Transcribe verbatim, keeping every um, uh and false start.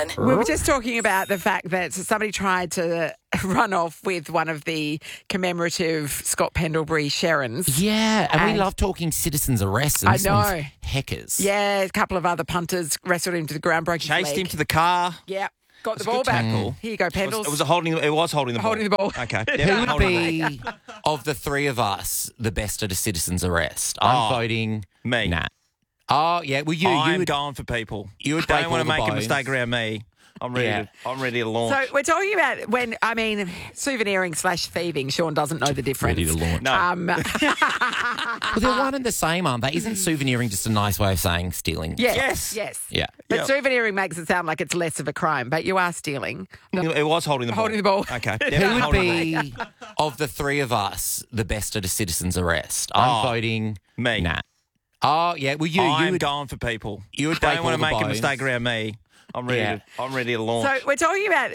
We were just talking about the fact that somebody tried to run off with one of the commemorative Scott Pendlebury Sherrins. Yeah, and, And- we love talking citizens arrests. And I this one's know. heckers. Yeah, a couple of other punters wrestled him to the ground, broke his Chased leg. him to the car. Yeah, got the That's a ball good back. tackle. Here you go, It was, Pendles. it was a holding. It was holding the ball. Holding the ball. Okay. Who Yeah, would holding the be, of the three of us, the best at a citizen's arrest? I'm Oh, voting me. Nat. Oh, yeah. Well, you, ball. you I'm would, going for people. you would Don't break want to all the make a bones. mistake around me. I'm ready. Yeah. To, I'm ready to launch. So we're talking about when, I mean, souveniring slash thieving. Sean doesn't know the difference. Ready to launch. no. Um, Well, they're one and the same, aren't they? Isn't souveniring just a nice way of saying stealing? yes, Yes. yes. Yeah. But Yeah. souveniring makes it sound like it's less of a crime, but you are stealing. it was holding the ball. Holding the ball. Okay. Who Yeah, would holding the ball. be, of the three of us, the best at a citizen's arrest? I'm Oh, voting me. Nat. Oh, yeah. Well, you, you I'm would, going for people. you would break Don't want all to the make a bones. mistake around me. I'm ready. Yeah. To, I'm ready to launch. So we're talking about